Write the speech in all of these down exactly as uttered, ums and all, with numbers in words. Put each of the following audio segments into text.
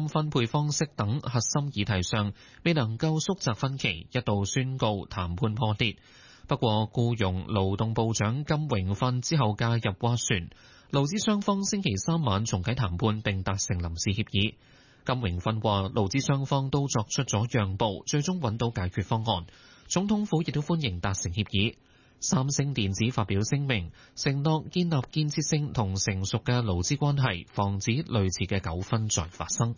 金分配方式等核心議題上未能夠縮窄分歧，一度宣告談判破裂。不過僱傭勞動部長金榮訓之後介入斡旋，勞資雙方星期三晚重啟談判並達成臨時協議。金榮訓話勞資雙方都作出咗讓步，最終揾到解決方案。總統府亦都歡迎達成協議。三星電子發表聲明，承諾建立建設性同成熟嘅勞資關係，防止類似嘅糾紛再發生。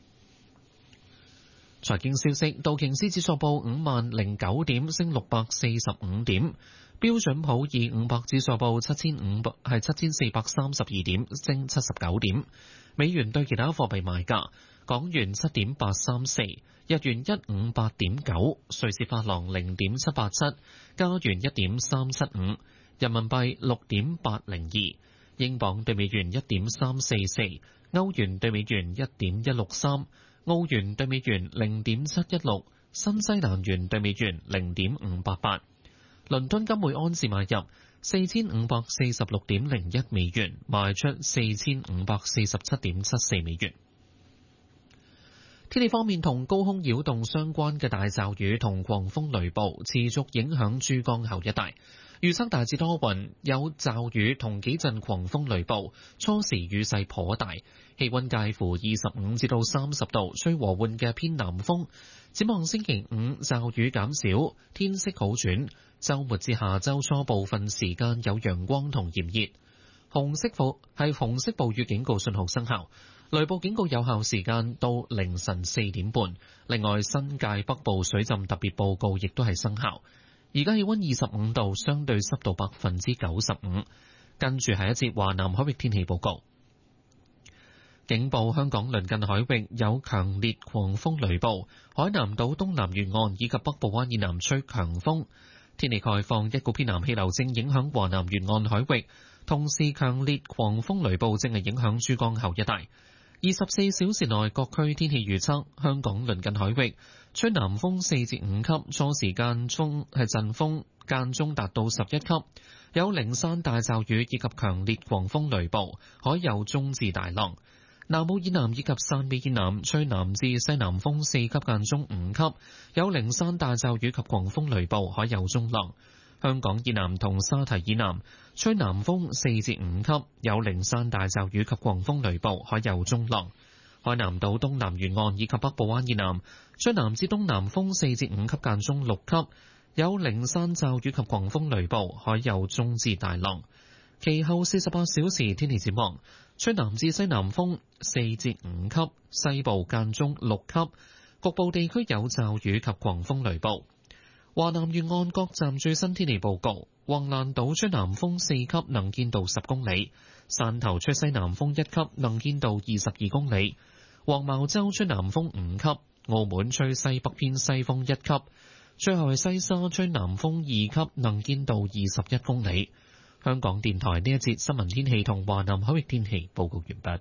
財經消息，道瓊斯指數報五萬零九點，升六百四十五點；標準普爾五百指數報七千五百係七千四百三十二點，升七十九點。美元對其他貨幣賣價：港元七點八三四，日元一五八點九，瑞士法郎零點七八七，加元一點三七五，人民幣六點八零二，英鎊對美元一點三四四，歐元對美元一點一六三。澳元對美元零點七一六，新西蘭元對美元零點五八八。倫敦金每安士買入四千五百四十六點零一美元，賣出四千五百四十七點七四美元。天氣方面，同高空擾動相關嘅大驟雨同狂風雷暴持續影響珠江口一帶。預測大致多雲，有驟雨同幾陣狂風雷暴，初時雨勢頗大，氣溫介乎二十五至到三十度，吹和緩嘅偏南風。展望星期五驟雨減少，天色好轉，週末至下週初部分時間有陽光同炎熱。紅色暴係紅色暴雨警告信號生效，雷暴警告有效時間到凌晨四點半。另外，新界北部水浸特別報告亦都係生效。而家氣溫二十五度，相對濕度百分之九十五。跟住係一節華南海域天氣報告。警報：香港鄰近海域有強烈狂風雷暴，海南島東南沿岸以及北部灣以南吹強風。天氣概況：一股偏南氣流正影響華南沿岸海域，同時強烈狂風雷暴正係影響珠江口一帶。二十四小時內各區天氣預測：香港鄰近海域吹南風四至五級，初時間中係陣風，間中達到十一級，有零散大驟雨以及強烈狂風雷暴，海有中至大浪。南澳以南以及汕尾以南吹南至西南風四級，間中五級，有零散大驟雨及狂風雷暴，海有中浪。香港以南同沙堤以南吹南風四至五級，有零散大驟雨及狂風雷暴，海有中浪。海南島東南沿岸以及北部灣以南吹南至東南風四至五級，間中六級，有零散驟雨及狂風雷暴，海有中至大浪。其後四十八小時天氣展望：吹南至西南風四至五級，西部間中六級，局部地區有驟雨及狂風雷暴。華南沿岸各站最新天氣報告：橫瀾島吹南風四級，能見度十公里；汕頭吹西南風一級，能見度二十二公里；黃茅洲吹南風五級；澳門吹西北偏西風一級；最後係西沙吹南風二級，能見度二十一公里。香港電台呢一節新聞天氣同華南海域天氣報告完畢。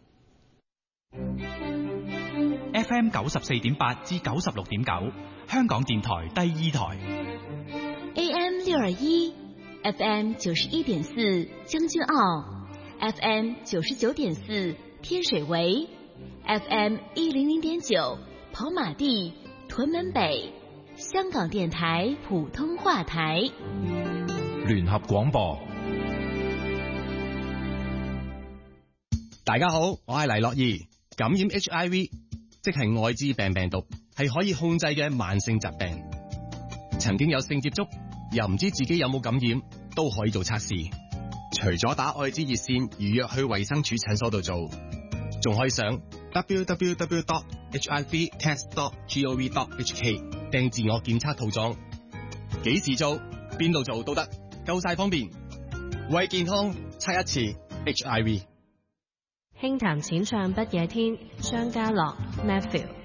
F M 九十四點八至九十六點九，香港電台第二台。 A M 六二一 ，F M 九十一點四將軍澳 ，F M 九十九點四天水圍 ，F M 一零零點九跑馬地屯門北，香港電台普通話台。 聯合廣播。 大家好，我係黎樂兒。感染 H I V 即係愛滋病病毒，係可以控制嘅慢性疾病。曾經有性接觸又唔知自己有冇感染，都可以做測試。除咗打愛滋熱線預約去衛生署診所度做，仲可以上 w w w dot h i v test dot gov dot h k 訂自我檢測套裝。幾時做邊度做都得，夠晒方便。為健康測一次 H I V。 輕談淺唱不夜天，張家樂 Matthew。